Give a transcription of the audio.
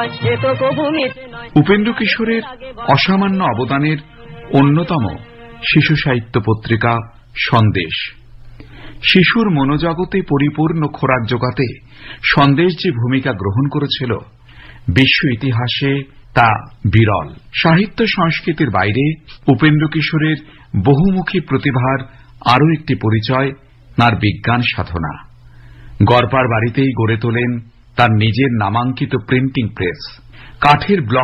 উপেন্দ্র কিশোরের অসামান্য অবদানের অন্যতম শিশু সাহিত্য পত্রিকা সন্দেশ। শিশুর মনোজগতে পরিপূর্ণ খোরাক জোগাতে সন্দেশ যে ভূমিকা গ্রহণ করেছিল বিশ্ব ইতিহাসে তা বিরল। সাহিত্য সংস্কৃতির বাইরে উপেন্দ্র কিশোরের বহুমুখী প্রতিভার আরও একটি পরিচয় তাঁর বিজ্ঞান সাধনা। গড়পার বাড়িতেই গড়ে তোলেন তার নিজের নামাঙ্কিত প্রিন্টিং প্রেস। কাঠের ব্লক